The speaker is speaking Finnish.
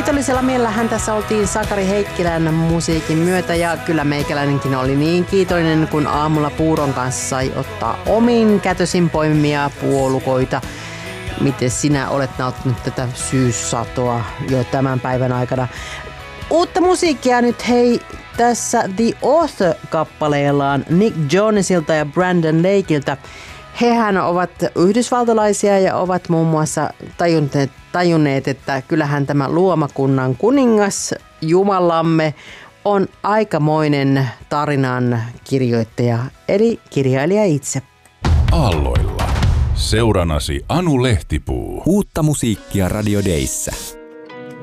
kiitollisella mielellähän tässä oltiin Sakari Heikkilän musiikin myötä ja kyllä meikäläinenkin oli niin kiitollinen, kun aamulla puuron kanssa sai ottaa omin kätösin poimimia puolukoita. Miten sinä olet nauttinut tätä syyssatoa jo tämän päivän aikana? Uutta musiikkia nyt hei tässä The Author-kappaleellaan Nick Jonasilta ja Brandon Lakeilta. Hehän ovat yhdysvaltalaisia ja ovat muun muassa tajunneet, että kyllähän tämä luomakunnan kuningas Jumalamme on aikamoinen tarinan kirjoittaja, eli kirjailija itse. Aalloilla. Seuranasi Anu Lehtipuu. Uutta musiikkia Radio Dayssä.